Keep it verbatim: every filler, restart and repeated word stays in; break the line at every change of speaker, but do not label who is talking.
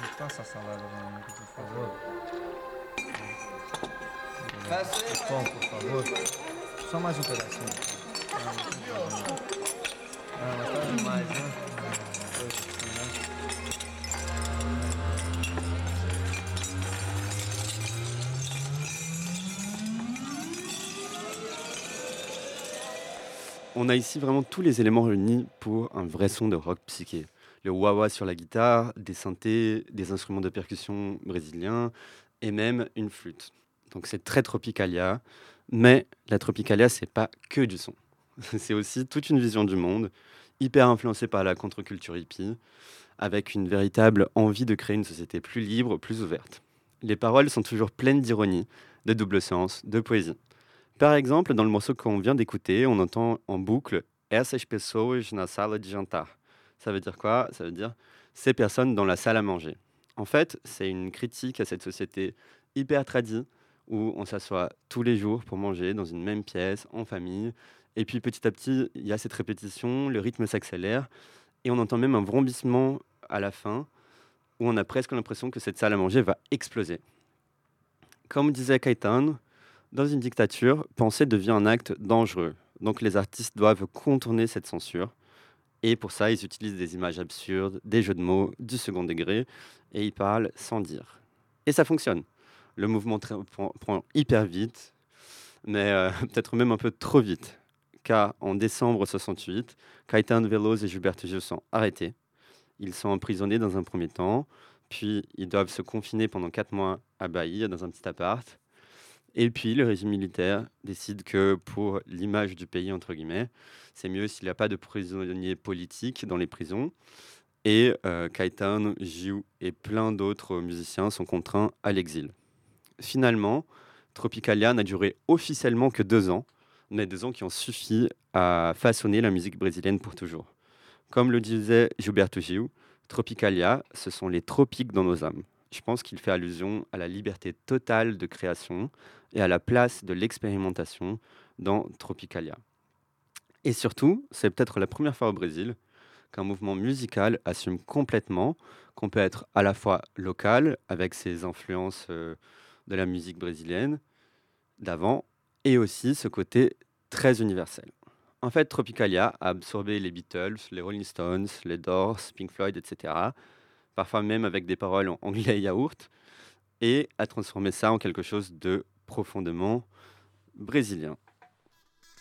Passa a salada para mim, por favor. E pão, por favor. Só mais um pedacinho. Ah, não tem problema. Ah, mas tá demais, né? Ah, coisa assim, né?
On a ici vraiment tous les éléments réunis pour un vrai son de rock psyché. Le wah-wah sur la guitare, des synthés, des instruments de percussion brésiliens et même une flûte. Donc c'est très Tropicalia, mais la Tropicalia, c'est pas que du son. C'est aussi toute une vision du monde, hyper influencée par la contre-culture hippie, avec une véritable envie de créer une société plus libre, plus ouverte. Les paroles sont toujours pleines d'ironie, de double sens, de poésie. Par exemple, dans le morceau qu'on vient d'écouter, on entend en boucle Essas pessoas na sala de jantar. Ça veut dire quoi? Ça veut dire ces personnes dans la salle à manger. En fait, c'est une critique à cette société hyper tradie où on s'assoit tous les jours pour manger dans une même pièce, en famille. Et puis petit à petit, il y a cette répétition, le rythme s'accélère et on entend même un vrombissement à la fin où on a presque l'impression que cette salle à manger va exploser. Comme disait Caetano, dans une dictature, penser devient un acte dangereux. Donc les artistes doivent contourner cette censure. Et pour ça, ils utilisent des images absurdes, des jeux de mots, du second degré, et ils parlent sans dire. Et ça fonctionne. Le mouvement tra- prend, prend hyper vite, mais euh, peut-être même un peu trop vite. Car en décembre soixante-huit, Caetano Veloso et Gilberto Gil sont arrêtés. Ils sont emprisonnés dans un premier temps, puis ils doivent se confiner pendant quatre mois à Bahia, dans un petit appart. Et puis, le régime militaire décide que pour l'image du pays, entre guillemets, c'est mieux s'il n'y a pas de prisonniers politiques dans les prisons. Et euh, Caetano, Gil et plein d'autres musiciens sont contraints à l'exil. Finalement, Tropicalia n'a duré officiellement que deux ans, mais deux ans qui ont suffi à façonner la musique brésilienne pour toujours. Comme le disait Gilberto Gil, Tropicalia, ce sont les tropiques dans nos âmes. Je pense qu'il fait allusion à la liberté totale de création et à la place de l'expérimentation dans Tropicalia. Et surtout, c'est peut-être la première fois au Brésil qu'un mouvement musical assume complètement qu'on peut être à la fois local, avec ses influences euh, de la musique brésilienne d'avant, et aussi ce côté très universel. En fait, Tropicalia a absorbé les Beatles, les Rolling Stones, les Doors, Pink Floyd, et cetera, parfois même avec des paroles en anglais yaourt, et a transformé ça en quelque chose de profondément brésilien.